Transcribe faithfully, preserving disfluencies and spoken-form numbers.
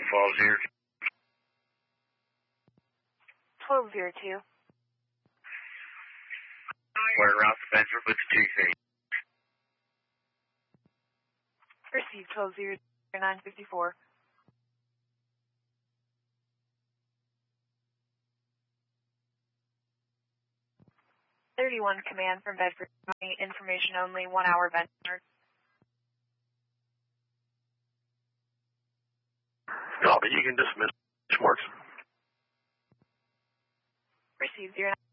Falls here. twelve zero two. We're around Spencer with the G C. Receive twelve zero nine fifty-four. thirty-one command from Bedford County, information only, one hour benchmark. Copy, you can dismiss. Marks. Receive zero nine.